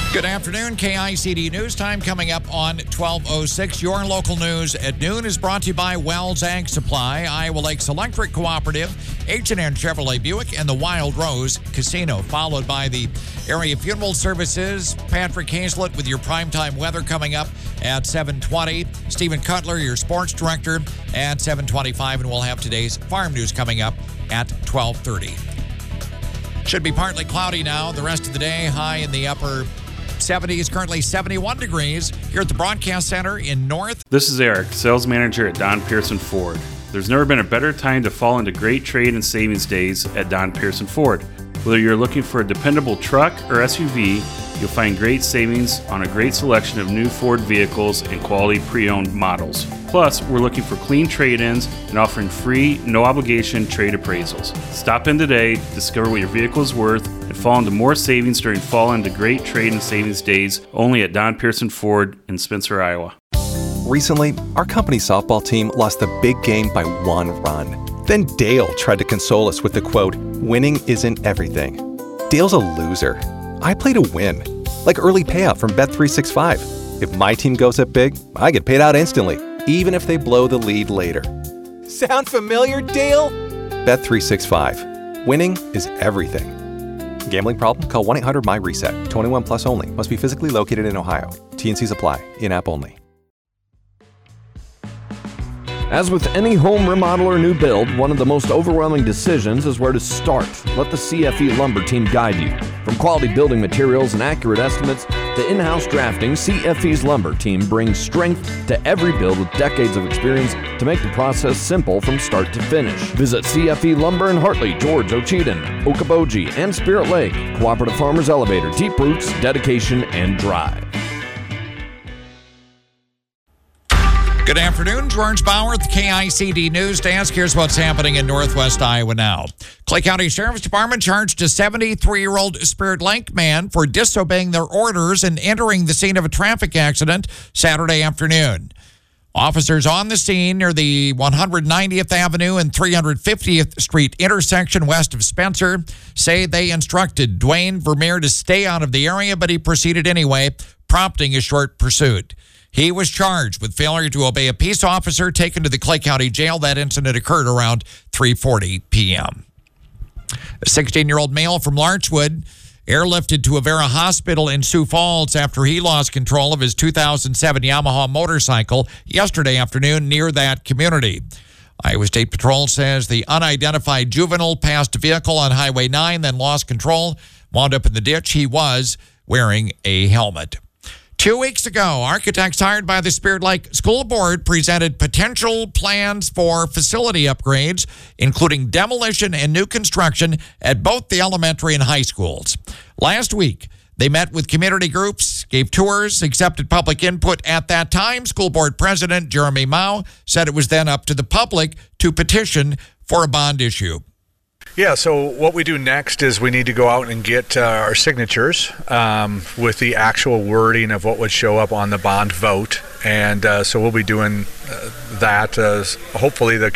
Good afternoon, KICD News Time coming up on 12:06. Your local news at noon is brought to you by Wells Ag Supply, Iowa Lakes Electric Cooperative, H&N Chevrolet Buick, and the Wild Rose Casino, followed by the area funeral services. Patrick Hazlett with your primetime weather coming up at 7:20. Stephen Cutler, your sports director, at 7:25, and we'll have today's farm news coming up at 12:30. Should be partly cloudy now. The rest of the day, high in the upper 70s, currently 71 degrees here at the Broadcast Center in North. This is Eric, sales manager at Don Pearson Ford. There's never been a better time to fall into great trade and savings days at Don Pearson Ford. Whether you're looking for a dependable truck or SUV, you'll find great savings on a great selection of new Ford vehicles and quality pre-owned models. Plus, we're looking for clean trade-ins and offering free, no-obligation trade appraisals. Stop in today, discover what your vehicle is worth, and fall into more savings during fall into great trade and savings days only at Don Pearson Ford in Spencer, Iowa. Recently, our company softball team lost the big game by 1 run. Then Dale tried to console us with the quote, "Winning isn't everything." Dale's a loser. I play to win, like early payout from Bet365. If my team goes up big, I get paid out instantly, even if they blow the lead later. Sound familiar, Dale? Bet365. Winning is everything. Gambling problem? Call 1-800-MY-RESET. 21 plus only. Must be physically located in Ohio. T&Cs apply. In-app only. As with any home remodel or new build, one of the most overwhelming decisions is where to start. Let the CFE Lumber team guide you. From quality building materials and accurate estimates to in-house drafting, CFE's Lumber team brings strength to every build with decades of experience to make the process simple from start to finish. Visit CFE Lumber in Hartley, George, Ocheyedan, Okoboji, and Spirit Lake. Cooperative Farmers Elevator, deep roots, dedication, and drive. Good afternoon, George Bauer at the KICD News Desk. Here's what's happening in Northwest Iowa now. Clay County Sheriff's Department charged a 73-year-old Spirit Lake man for disobeying their orders and entering the scene of a traffic accident Saturday afternoon. Officers on the scene near the 190th Avenue and 350th Street intersection west of Spencer say they instructed Dwayne Vermeer to stay out of the area, but he proceeded anyway, prompting a short pursuit. He was charged with failure to obey a peace officer, taken to the Clay County Jail. That incident occurred around 3:40 p.m. A 16-year-old male from Larchwood airlifted to Avera Hospital in Sioux Falls after he lost control of his 2007 Yamaha motorcycle yesterday afternoon near that community. Iowa State Patrol says the unidentified juvenile passed a vehicle on Highway 9, then lost control, wound up in the ditch. He was wearing a helmet. 2 weeks ago, architects hired by the Spirit Lake School Board presented potential plans for facility upgrades, including demolition and new construction at both the elementary and high schools. Last week, they met with community groups, gave tours, accepted public input. At that time, School Board President Jeremy Mao said it was then up to the public to petition for a bond issue. Yeah, so what we do next is we need to go out and get our signatures with the actual wording of what would show up on the bond vote. And so we'll be doing that. Hopefully the